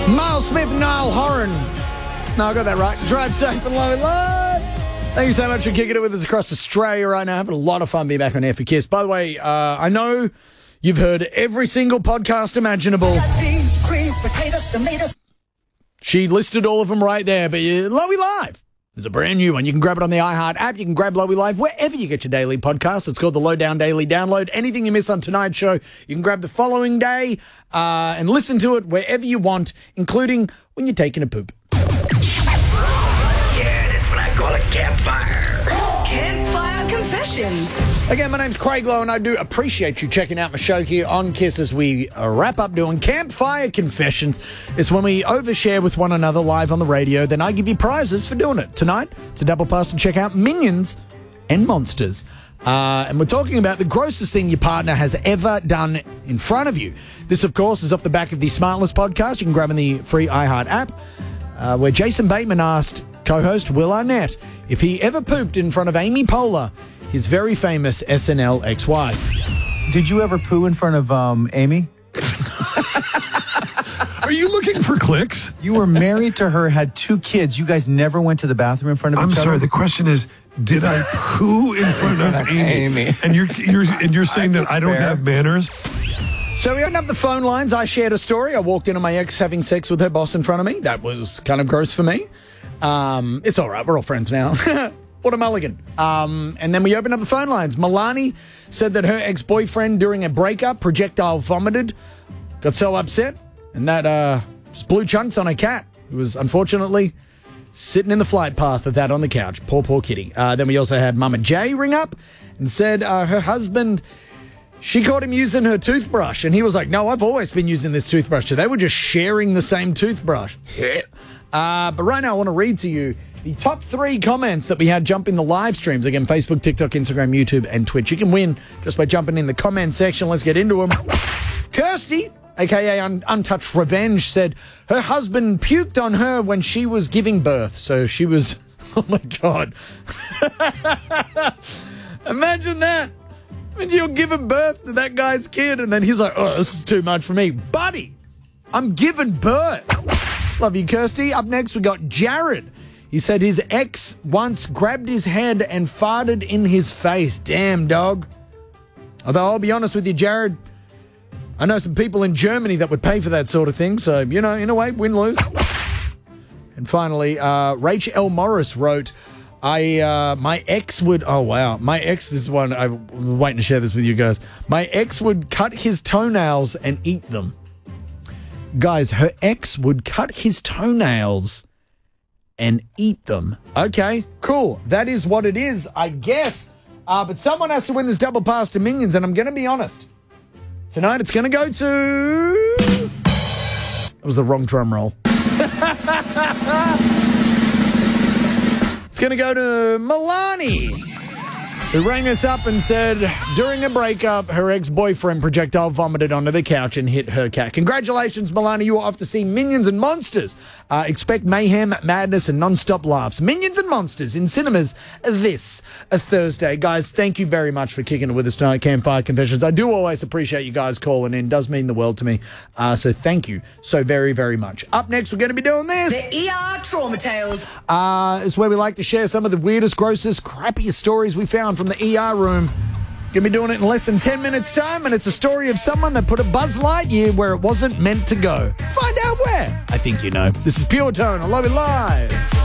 Miles Smith, Niall Horan. No, I got that right. Drive safe and love it live. Thank you so much for kicking it with us across Australia right now. Having a lot of fun being back on air for Kiss. By the way, I know you've heard every single podcast imaginable. She listed all of them right there, but Lowy Live is a brand new one. You can grab it on the iHeart app. You can grab Lowy Live wherever you get your daily podcast. It's called the Lowdown Daily Download. Anything you miss on tonight's show, you can grab the following day and listen to it wherever you want, including when you're taking a poop. Yeah, that's what I call a campfire. Campfire Confessions. Again, my name's Craig Lowe, and I do appreciate you checking out my show here on Kiss as we wrap up doing Campfire Confessions. It's when we overshare with one another live on the radio, then I give you prizes for doing it. Tonight, it's a double pass to check out Minions and Monsters. And we're talking about the grossest thing your partner has ever done in front of you. This, of course, is off the back of the Smartless podcast. You can grab in the free iHeart app, where Jason Bateman asked co-host Will Arnett if he ever pooped in front of Amy Poehler, his very famous SNL ex-wife. Did you ever poo in front of Amy? Are you looking for clicks? You were married to her, had 2 kids. You guys never went to the bathroom in front of each other? I'm sorry, the question is, did I poo in front of Amy? And you're saying that I don't have manners? So we opened up the phone lines. I shared a story. I walked into my ex having sex with her boss in front of me. That was kind of gross for me. It's all right. We're all friends now. What a mulligan. And then we opened up the phone lines. Milani said that her ex-boyfriend during a breakup projectile vomited, got so upset, and that just blew chunks on her cat, who was unfortunately sitting in the flight path of that on the couch. Poor kitty. Then we also had Mama J ring up and said her husband, she caught him using her toothbrush, and he was like, no, I've always been using this toothbrush. So they were just sharing the same toothbrush. But right now I want to read to you the top 3 comments that we had jump in the live streams. Again, Facebook, TikTok, Instagram, YouTube, and Twitch. You can win just by jumping in the comment section. Let's get into them. Kirsty, a.k.a. Untouched Revenge, said her husband puked on her when she was giving birth. So she was... Oh, my God. Imagine that. When you're giving birth to that guy's kid, and then he's like, oh, this is too much for me. Buddy, I'm giving birth. Love you, Kirsty. Up next, we got Jared. He said his ex once grabbed his head and farted in his face. Damn, dog. Although, I'll be honest with you, Jared, I know some people in Germany that would pay for that sort of thing. So, you know, in a way, win-lose. And finally, Rachel L. Morris wrote, my ex would, oh wow, my ex, this is one, I'm waiting to share this with you guys. My ex would cut his toenails and eat them. Guys, her ex would cut his toenails and eat them. Okay, cool. That is what it is, I guess. But someone has to win this double pass to Minions, and I'm going to be honest. Tonight it's going to go to... That was the wrong drum roll. It's going to go to Milani, who rang us up and said during a breakup, her ex-boyfriend projectile vomited onto the couch and hit her cat. Congratulations, Milani. You are off to see Minions and Monsters. Expect mayhem, madness, and non-stop laughs. Minions and Monsters in cinemas this Thursday. Guys, thank you very much for kicking it with us tonight, Campfire Confessions. I do always appreciate you guys calling in. It does mean the world to me. So thank you so very, very much. Up next, we're going to be doing this. The ER Trauma Tales. It's where we like to share some of the weirdest, grossest, crappiest stories we found from the ER room. Gonna be doing it in less than 10 minutes time, and it's a story of someone that put a Buzz Lightyear where it wasn't meant to go. Find out where. I think you know. This is Pure Tone. I love it live.